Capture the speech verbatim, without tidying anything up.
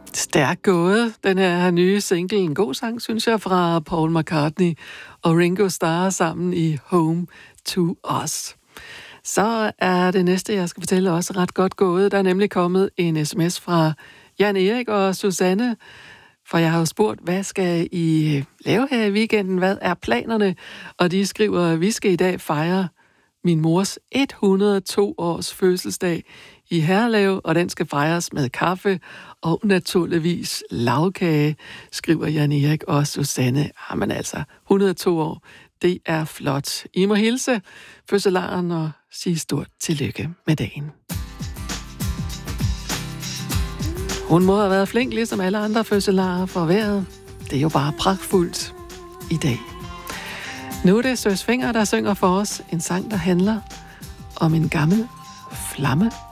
Stærk gået, den her nye single. En god sang, synes jeg, fra Paul McCartney og Ringo Starr sammen i Home to Us. Så er det næste, jeg skal fortælle, også ret godt gået. Der er nemlig kommet en sms fra Jan Erik og Susanne, for jeg har jo spurgt, hvad skal I lave her i weekenden? Hvad er planerne? Og de skriver, vi skal i dag fejre min mors et hundrede og to års fødselsdag i Herlev, og den skal fejres med kaffe og naturligvis lagkage, skriver Jan Erik og Susanne. Jamen altså, et hundrede og to år, det er flot. I må hilse fødselaren og sige stort tillykke med dagen. Hun må have været flink, ligesom alle andre fødselarer for vejret. Det er jo bare pragtfuldt i dag. Nu er det Søs Fenger, der synger for os en sang, der handler om en gammel flamme.